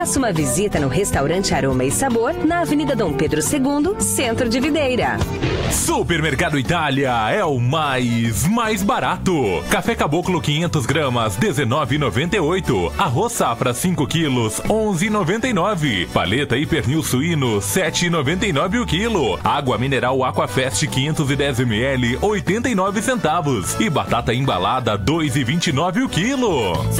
Faça uma visita no restaurante Aroma e Sabor, na Avenida Dom Pedro II, Centro de Videira. Supermercado Itália é o mais barato. Café Caboclo 500 gramas, R$19,98. Arroz Safra 5 quilos, R$11,99. Paleta e pernil suíno, R$7,99 o quilo. Água mineral Aquafest 510 ml, 89 centavos. E batata embalada, R$2,29 o quilo.